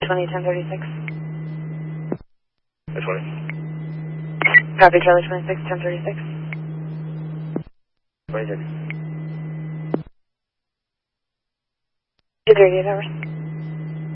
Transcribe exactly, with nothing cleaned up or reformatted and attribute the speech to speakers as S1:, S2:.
S1: twenty, ten thirty-six.
S2: twenty.
S1: Copy, Charlie twenty-six, ten thirty-six.
S2: twenty-six.
S1: two thirty-eight hours.